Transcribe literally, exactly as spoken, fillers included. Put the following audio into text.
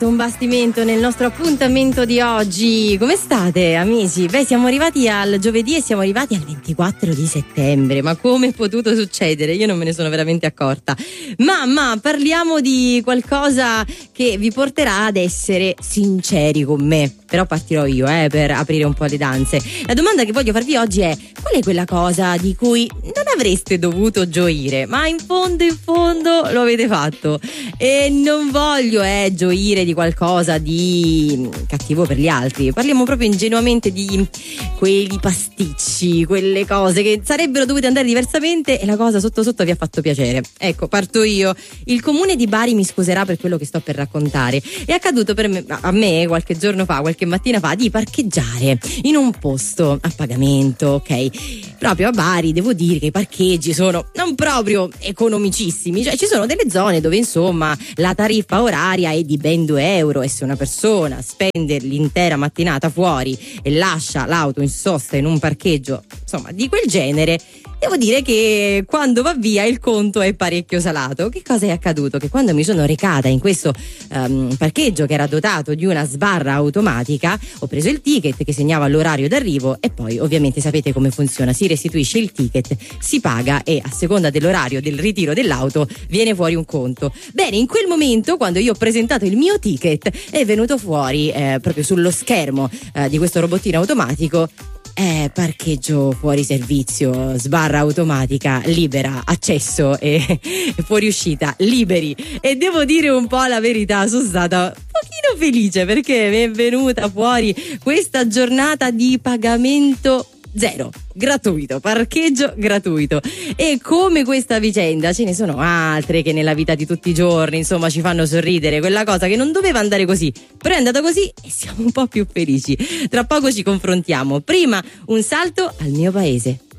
Un bastimento nel nostro appuntamento di oggi. Come state, amici? Beh, siamo arrivati al giovedì e siamo arrivati al ventiquattro di settembre. Ma come è potuto succedere? Io non me ne sono veramente accorta. Ma, ma parliamo di qualcosa che vi porterà ad essere sinceri con me. Però partirò io, eh, per aprire un po' le danze. La domanda che voglio farvi oggi è: qual è quella cosa di cui non avreste dovuto gioire, ma in fondo, in fondo lo avete fatto? E non voglio, eh, gioire di qualcosa di cattivo per gli altri. Parliamo proprio ingenuamente di quei pasticci, quelle cose che sarebbero dovute andare diversamente e la cosa sotto sotto vi ha fatto piacere. Ecco, parto io. Il comune di Bari mi scuserà per quello che sto per raccontare. È accaduto per me, a me qualche giorno fa, qualche mattina fa, di parcheggiare in un posto a pagamento, ok? Proprio a Bari devo dire che i parcheggi sono non proprio economicissimi, cioè ci sono delle zone dove insomma la tariffa oraria è di ben due euro e se una persona spende l'intera mattinata fuori e lascia l'auto in sosta in un parcheggio insomma di quel genere, devo dire che quando va via il conto è parecchio salato. Che cosa è accaduto? Che quando mi sono recata in questo um, parcheggio che era dotato di una sbarra automatica, ho preso il ticket che segnava l'orario d'arrivo e poi ovviamente sapete come funziona, si restituisce il ticket, si paga e a seconda dell'orario del ritiro dell'auto viene fuori un conto. Bene, in quel momento quando io ho presentato il mio ticket è venuto fuori eh, proprio sullo schermo eh, di questo robottino automatico: Eh, parcheggio fuori servizio, sbarra automatica, libera, accesso e, e fuoriuscita, liberi. E devo dire un po' la verità, sono stata un pochino felice perché mi è venuta fuori questa giornata di pagamento zero, gratuito, parcheggio gratuito. E come questa vicenda ce ne sono altre che nella vita di tutti i giorni insomma ci fanno sorridere, quella cosa che non doveva andare così però è andata così e siamo un po' più felici. Tra poco ci confrontiamo, prima un salto al mio paese.